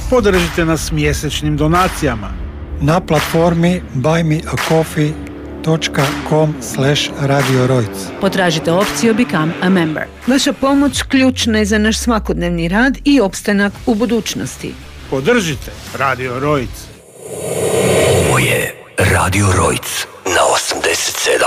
Podržite nas mjesečnim donacijama na platformi buymeacoffee.com/Radio Rojc. Potražite opciju Become a Member. Vaša pomoć ključna je za naš svakodnevni rad i opstanak u budućnosti. Podržite Radio Rojc. Ovo je Radio Rojc na 87.